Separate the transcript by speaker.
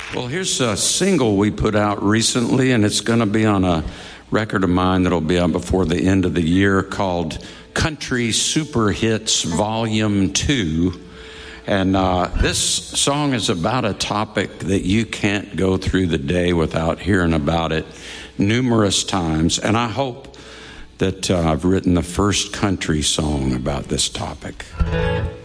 Speaker 1: Well, here's a single we put out recently, and it's going to be on a record of mine that'll be out before the end of the year called Country Super Hits Volume 2. And this song is about a topic that you can't go through the day without hearing about it numerous times. And I hope that I've written the first country song about this topic.